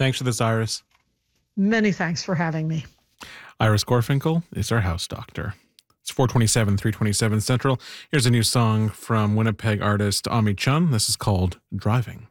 Thanks for this, Iris. Many thanks for having me. Iris Gorfinkel is our house doctor. It's 427, 327 Central. Here's a new song from Winnipeg artist Ami Chun. This is called Driving.